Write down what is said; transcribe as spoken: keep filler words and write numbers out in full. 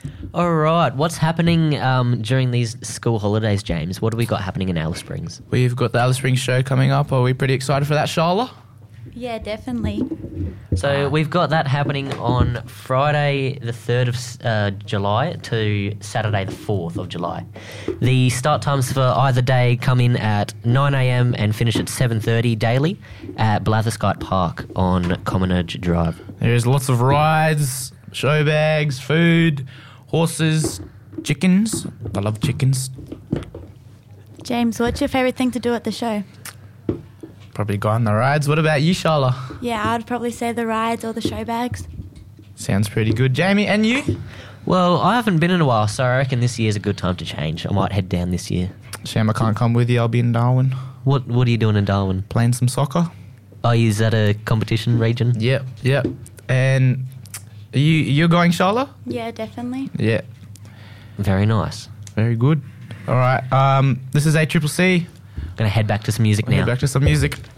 All right, what's happening um, during these school holidays, James? What do we got happening in Alice Springs? We've got the Alice Springs show coming up. Are we pretty excited for that, Charlotte? Yeah, definitely. So we've got that happening on Friday the third of uh, July to Saturday the fourth of July. The start times for either day come in at nine a.m. and finish at seven thirty daily at Blatherskite Park on Commonurge Drive. There's lots of rides, show bags, food, horses, chickens. I love chickens. James, what's your favourite thing to do at the show? Probably go on the rides. What about you, Charlotte? Yeah, I'd probably say the rides or the show bags. Sounds pretty good. Jamie, and you? Well, I haven't been in a while, so I reckon this year's a good time to change. I might head down this year. Shame I can't come with you. I'll be in Darwin. What What are you doing in Darwin? Playing some soccer. Oh, is that a competition region? Yep, yep. And are you, you're going, Charlotte? Yeah, definitely. Yeah. Very nice. Very good. All right. Um, this is A C C C. Gonna head back to some music We'll now. get back to some music.